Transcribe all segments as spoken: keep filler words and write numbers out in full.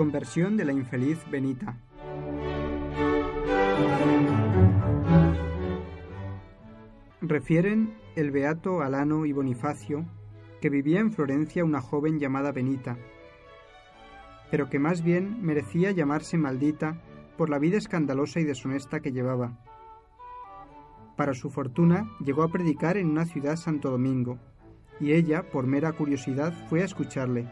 Conversión de la infeliz Benita. Refieren el beato Alano y Bonifacio que vivía en Florencia una joven llamada Benita, pero que más bien merecía llamarse maldita por la vida escandalosa y deshonesta que llevaba. Para su fortuna llegó a predicar en una ciudad Santo Domingo, y ella, por mera curiosidad, fue a escucharle.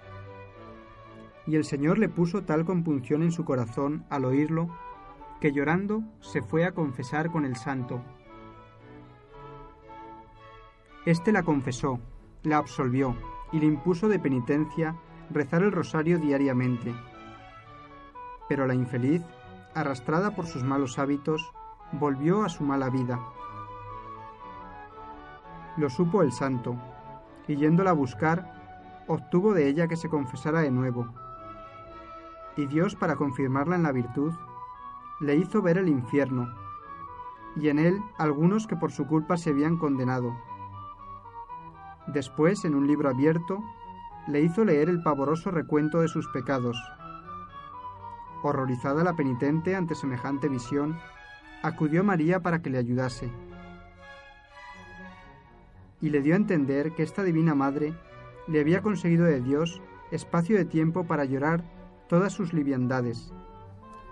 Y el Señor le puso tal compunción en su corazón al oírlo, que llorando se fue a confesar con el santo. Este la confesó, la absolvió y le impuso de penitencia rezar el rosario diariamente. Pero la infeliz, arrastrada por sus malos hábitos, volvió a su mala vida. Lo supo el santo, y yéndola a buscar, obtuvo de ella que se confesara de nuevo. Y Dios, para confirmarla en la virtud, le hizo ver el infierno, y en él algunos que por su culpa se habían condenado. Después, en un libro abierto, le hizo leer el pavoroso recuento de sus pecados. Horrorizada la penitente ante semejante visión, acudió María para que le ayudase. Y le dio a entender que esta divina madre le había conseguido de Dios espacio de tiempo para llorar todas sus liviandades,